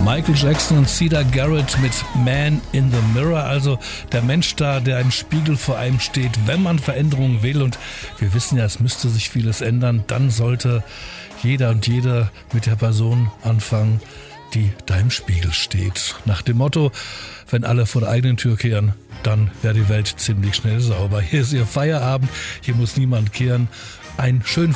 Michael Jackson und Cedar Garrett mit Man in the Mirror, also der Mensch da, der ein Spiegel vor einem steht, wenn man Veränderungen will. Und wir wissen ja, es müsste sich vieles ändern, dann sollte jeder und jede mit der Person anfangen, die da im Spiegel steht. Nach dem Motto, wenn alle vor der eigenen Tür kehren, dann wäre die Welt ziemlich schnell sauber. Hier ist Ihr Feierabend, hier muss niemand kehren. Einen schönen